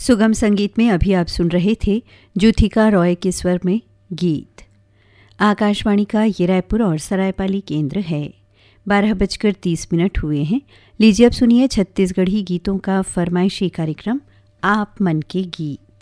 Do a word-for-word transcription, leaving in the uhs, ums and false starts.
सुगम संगीत में अभी आप सुन रहे थे ज्योतिका रॉय के स्वर में गीत। आकाशवाणी का ये रायपुर और सरायपाली केंद्र है। बारह बजकर तीस मिनट हुए हैं। लीजिए अब सुनिए छत्तीसगढ़ी गीतों का फरमाइशी कार्यक्रम आप मन के गीत।